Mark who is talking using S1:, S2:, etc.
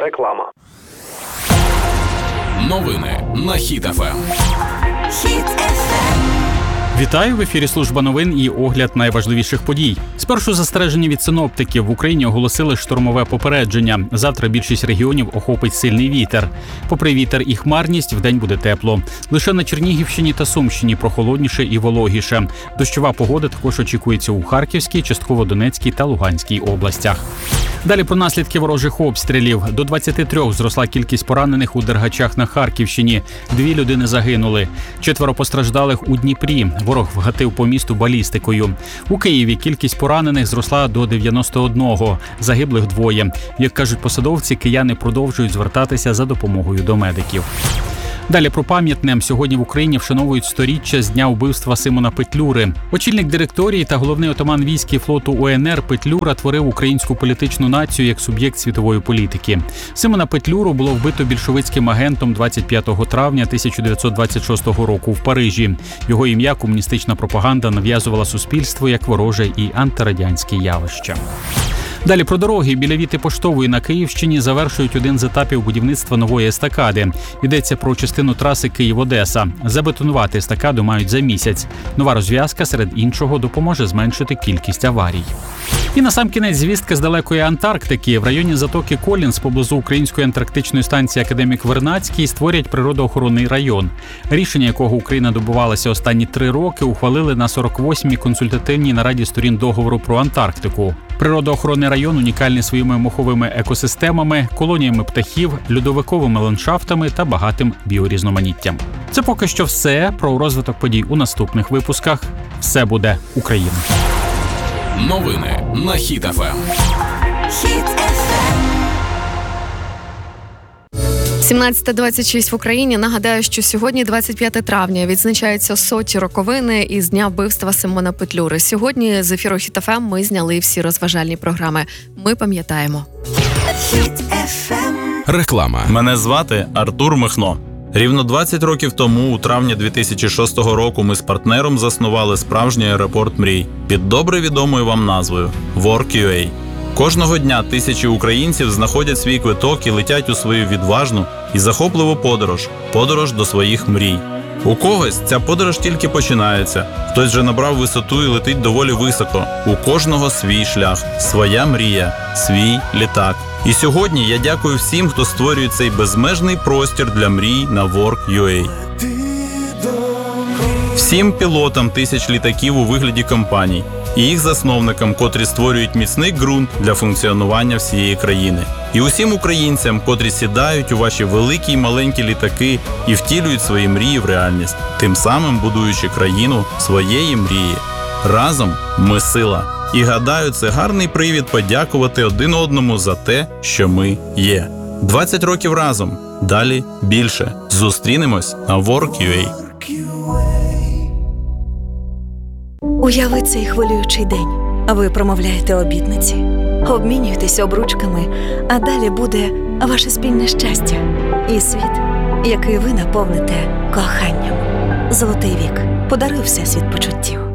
S1: Реклама.
S2: Новини на Хіт ФМ.
S3: Вітаю, в ефірі служба новин і огляд найважливіших подій. Спершу застереження від синоптиків. В Україні оголосили штормове попередження. Завтра більшість регіонів охопить сильний вітер. Попри вітер і хмарність, вдень буде тепло. Лише на Чернігівщині та Сумщині прохолодніше і вологіше. Дощова погода також очікується у Харківській, частково Донецькій та Луганській областях. Далі про наслідки ворожих обстрілів. До 23 зросла кількість поранених у Дергачах на Харківщині. 2 людини загинули. 4 постраждалих у Дніпрі. Ворог вгатив по місту балістикою. У Києві кількість поранених зросла до 91. Загиблих 2. Як кажуть посадовці, кияни продовжують звертатися за допомогою до медиків. Далі про пам'ятне. Сьогодні в Україні вшановують 100-річчя з дня вбивства Симона Петлюри. Очільник директорії та головний отаман військ і флоту УНР Петлюра творив українську політичну націю як суб'єкт світової політики. Симона Петлюру було вбито більшовицьким агентом 25 травня 1926 року в Парижі. Його ім'я комуністична пропаганда нав'язувала суспільству як вороже і антирадянське явище. Далі про дороги. Біля Віти-Поштової на Київщині завершують один з етапів будівництва нової естакади. Йдеться про частину траси Київ-Одеса. Забетонувати естакаду мають за місяць. Нова розв'язка, серед іншого, допоможе зменшити кількість аварій. І насамкінець звістка з далекої Антарктики. В районі затоки Колінс поблизу української антарктичної станції «Академік Вернадський» створять природоохоронний район. Рішення, якого Україна добувалася останні 3 роки, ухвалили на 48-й консультативній нараді сторін договору про Антарктику. Природоохоронний район унікальний своїми моховими екосистемами, колоніями птахів, льодовиковими ландшафтами та багатим біорізноманіттям. Це поки що все. Про розвиток подій у наступних випусках. Все буде Україна.
S2: Новини на Хіт ФМ.
S4: 17:26 в Україні. Нагадаю, що сьогодні, 25 травня, відзначаються 100-ті роковини із дня вбивства Симона Петлюри. Сьогодні з ефіру Хіт ФМ ми зняли всі розважальні програми. Ми пам'ятаємо.
S2: Реклама.
S5: Мене звати Артур Михно. Рівно 20 років тому, у травні 2006 року, ми з партнером заснували справжній аеропорт мрій під добре відомою вам назвою Work.ua. Кожного дня тисячі українців знаходять свій квиток і летять у свою відважну і захопливу подорож до своїх мрій. У когось ця подорож тільки починається, хтось вже набрав висоту і летить доволі високо. У кожного свій шлях, своя мрія, свій літак. І сьогодні я дякую всім, хто створює цей безмежний простір для мрій на Work.ua. Всім пілотам тисяч літаків у вигляді компаній і їх засновникам, котрі створюють міцний ґрунт для функціонування всієї країни. І усім українцям, котрі сідають у ваші великі й маленькі літаки і втілюють свої мрії в реальність, тим самим будуючи країну своєї мрії. Разом ми сила. І гадаю, це гарний привід подякувати один одному за те, що ми є. 20 років разом. Далі більше. Зустрінемось на Work.ua.
S6: Уяви цей хвилюючий день. Ви промовляєте обітниці, обмінюєтесь обручками, а далі буде ваше спільне щастя і світ, який ви наповните коханням. Золотий вік. Подаруй Всесвіт почуттів.